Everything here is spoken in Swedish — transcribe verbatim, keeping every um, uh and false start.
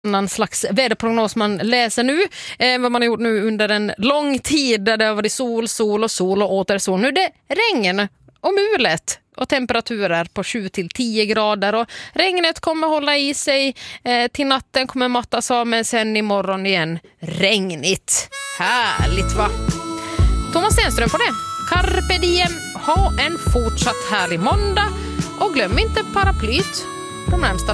annan slags väderprognos man läser nu, eh, vad man har gjort nu under en lång tid där det har varit sol, sol och sol och åter sol. Nu är det regn och mulet och temperaturer på sju till tio grader och regnet kommer hålla i sig eh, till natten, kommer mattas av, men sen imorgon igen regnigt. Härligt, va? Thomas Stenström på det. Carpe diem, ha en fortsatt härlig måndag och glöm inte paraplyt de närmsta